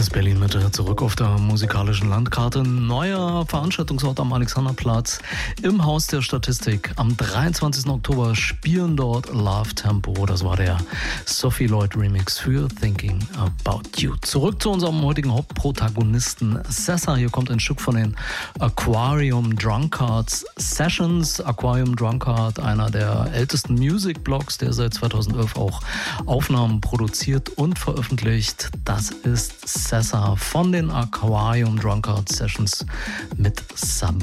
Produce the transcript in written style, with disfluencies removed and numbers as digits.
Berlin-Mitte zurück auf der musikalischen Landkarte. Neuer Veranstaltungsort am Alexanderplatz im Haus der Statistik. Am 23. Oktober spielen dort Love Tempo. Das war der Sophie Lloyd Remix für Thinking About You. Zurück zu unserem heutigen Hauptprotagonisten Sessa. Hier kommt ein Stück von den Aquarium Drunkards Sessions. Aquarium Drunkard, einer der ältesten Music-Blogs, der seit 2011 auch Aufnahmen produziert und veröffentlicht. Das ist Sessa von den Aquarium Drunkard Sessions mit Sub.